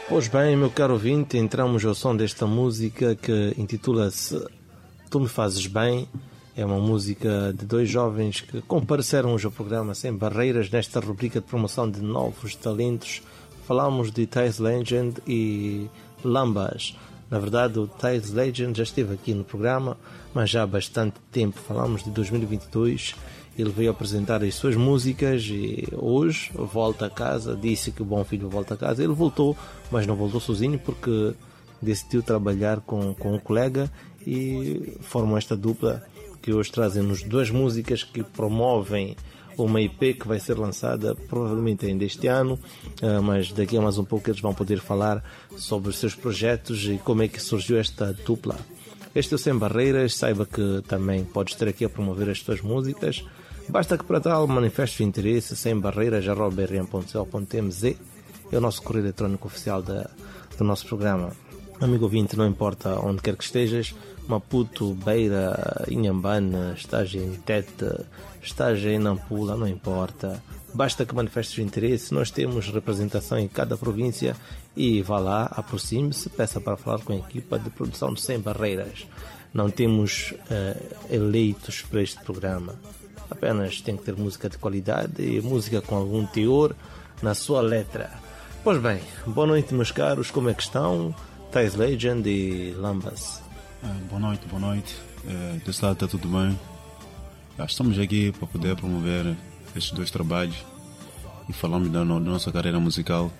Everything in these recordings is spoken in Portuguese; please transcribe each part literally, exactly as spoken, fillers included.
Pois bem, meu caro ouvinte, entramos ao som desta música que intitula-se Tu Me Fazes Bem. É uma música de dois jovens que compareceram hoje ao programa Sem Barreiras nesta rubrica de promoção de novos talentos. Falamos de Thais Legend e Lambas. Na verdade, o Thais Legend já esteve aqui no programa, mas já há bastante tempo. Falamos de dois mil e vinte e dois. Ele veio apresentar as suas músicas e hoje volta a casa. Disse que o bom filho volta a casa. Ele voltou, mas não voltou sozinho porque decidiu trabalhar com, com um colega e formam esta dupla que hoje trazem-nos duas músicas que promovem uma I P que vai ser lançada provavelmente ainda este ano, mas daqui a mais um pouco eles vão poder falar sobre os seus projetos e como é que surgiu esta dupla. Este é o Sem Barreiras. Saiba que também podes estar aqui a promover as tuas músicas. Basta que para tal manifeste o interesse. Sem barreiras arroba r m ponto c o ponto m z é o nosso correio eletrónico oficial da, do nosso programa. Amigo ouvinte, não importa onde quer que estejas, Maputo, Beira, Inhambane, estás em Tete, estás em Nampula, não importa. Basta que manifestes o interesse. Nós temos representação em cada província e vá lá, aproxime-se, peça para falar com a equipa de produção de Sem Barreiras. Não temos uh, eleitos para este programa. Apenas tem que ter música de qualidade e música com algum teor na sua letra. Pois bem, boa noite meus caros, como é que estão? Thais Legend e Lambas. Uh, boa noite, boa noite. Uh, desse lado está tudo bem. Uh, estamos aqui para poder promover estes dois trabalhos e falamos da, no, da nossa carreira musical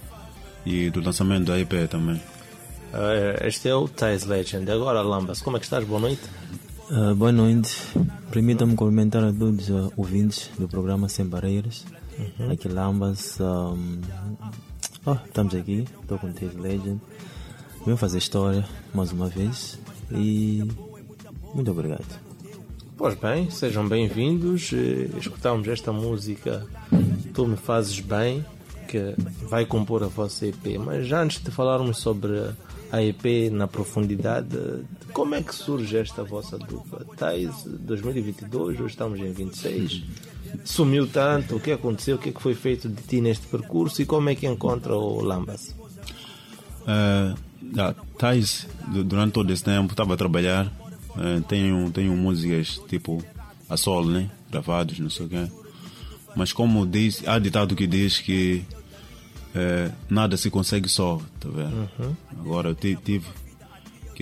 e do lançamento da I P também. Uh, este é o Thais Legend. Agora Lambas, como é que estás? Boa noite. Uh, boa noite. Permitam-me cumprimentar a todos os uh, ouvintes do programa Sem Barreiras. Uhum. Aqui Lambas. Um... Oh, estamos aqui, estou com o Thais Legend. Venho fazer história mais uma vez e muito obrigado. Pois bem, sejam bem-vindos. Escutamos esta música Tu Me Fazes Bem, que vai compor a vossa E P. Mas já antes de falarmos sobre a E P na profundidade, como é que surge esta vossa dupla? Thais, dois mil e vinte e dois, hoje estamos em vinte e seis. Sumiu tanto, o que aconteceu, o que, é que foi feito de ti neste percurso e como é que encontra o Lambas? Uh, ah, Thais, durante todo esse tempo estava a trabalhar. Uh, tenho, tenho músicas tipo a solo, né? Gravados, não sei o quê. Mas como diz, há ditado que diz que uh, nada se consegue só, tá vendo? Uhum. Agora eu tive,